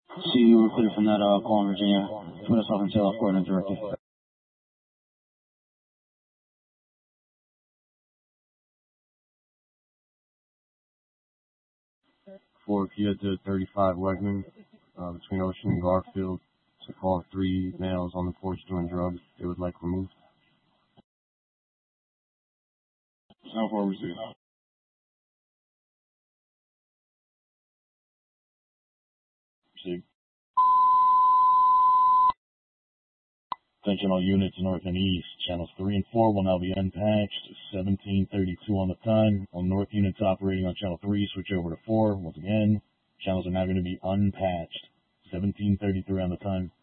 See, you were clear from that call in Virginia. Put us off and tail off coordinate directed. 4 Kia to 35 Wegman, between Ocean and Garfield. To call 3 males on the porch doing drugs they would like removed. How far received? Received. Attention all units north and east. Channels 3 and 4 will now be unpatched. 17:32 on the time. All north units operating on channel 3 switch over to 4. Once again, channels are now going to be unpatched. 17:33 on the time.